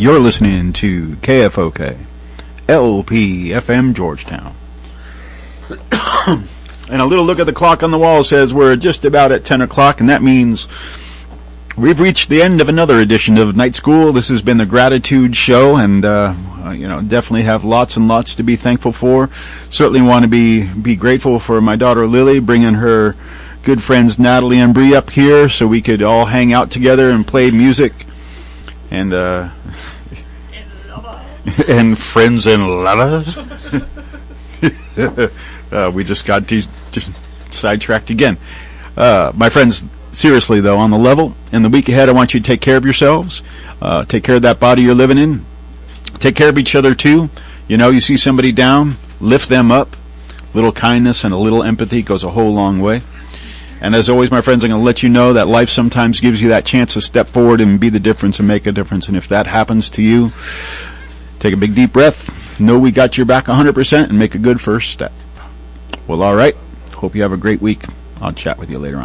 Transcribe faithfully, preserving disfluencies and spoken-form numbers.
You're listening to K F O K, L P F M Georgetown. And a little look at the clock on the wall says we're just about at ten o'clock, and that means we've reached the end of another edition of Night School. This has been the Gratitude Show, and uh, you know, definitely have lots and lots to be thankful for. Certainly want to be be grateful for my daughter Lily bringing her good friends Natalie and Bree up here so we could all hang out together and play music. And uh, and friends and lovers. uh, we just got de- de- sidetracked again. Uh, my friends, seriously though, on the level, in the week ahead, I want you to take care of yourselves. Uh, take care of that body you're living in. Take care of each other too. You know, you see somebody down, lift them up. Little kindness and a little empathy goes a whole long way. And as always, my friends, I'm going to let you know that life sometimes gives you that chance to step forward and be the difference and make a difference. And if that happens to you, take a big deep breath. Know we got your back one hundred percent and make a good first step. Well, all right. Hope you have a great week. I'll chat with you later on.